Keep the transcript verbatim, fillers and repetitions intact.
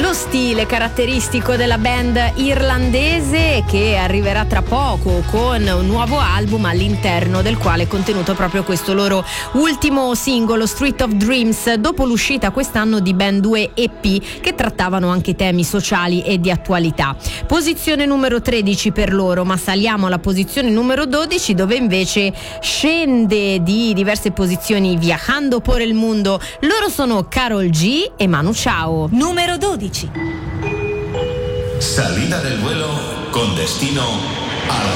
lo stile caratteristico della band irlandese, che arriverà tra poco con un nuovo album all'interno del quale è contenuto proprio questo loro ultimo singolo, Street of Dreams, dopo l'uscita quest'anno di ben due E P che trattavano anche temi sociali e di attualità. Posizione numero tredici per loro, ma saliamo alla posizione numero dodici, dove invece scende di diverse posizioni Viajando por el Mundo. Loro sono Karol G e Manu Chao. Numero dodici. Salida del vuelo con destino al